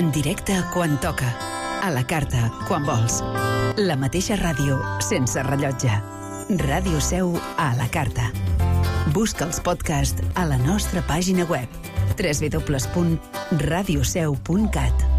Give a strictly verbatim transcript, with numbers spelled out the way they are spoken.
En directe quan toca. A la carta, quan vols. La mateixa ràdio, sense rellotge. Ràdio Seu a la carta. Busca els podcasts a la nostra pàgina web w w w punt radioseu punt cat.